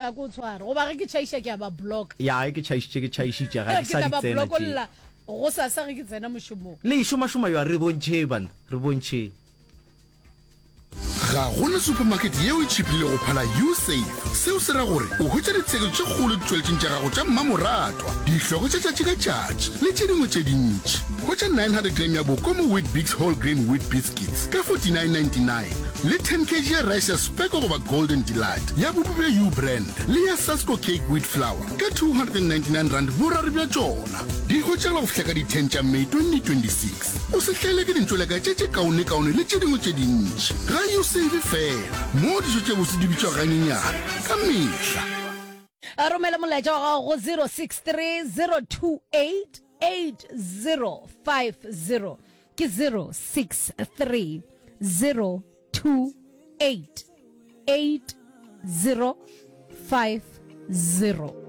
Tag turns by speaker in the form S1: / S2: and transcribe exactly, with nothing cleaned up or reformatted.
S1: ga go tshwara go ba ge ke chaisha ke ba block
S2: ya ke chaishe ke chaishe ga ke sa di tsena
S1: ke go sa sa ge ke tsena moshomong
S2: le shoma shoma yo re bontshe ban re bontshe
S3: ga gona supermarket yeo e chipile go phala U-Save seo se ra gore o hwetša ditseko tše kgolo ditšweletšeng tša gago tša mmamoratwa dihlogo tša tšatši ka tšatši le tše dingwe tše dintši hwetša nine hundred gram ya bokomo wheat bix whole grain wheat biscuits ka forty-nine ninety-nine le ten kilograms ya rice ya speko goba golden delight ya bobebe U brand le ya Sasco cake wheat flour ka two hundred ninety-nine rand borare bja tšona di hwetšagala go fihla ka di ten tša May twenty twenty-six o se hlele ke dintšweleka tše tše kaone-kaone le tše dingwe tše dintši ga U-Save fela mo dijo tše bose di bitšwa ganyenyana ka mehla
S1: a romela molaetša wa gago go zero six three zero two eight eight zero five zero ke zero six three zero two eight eight zero five zero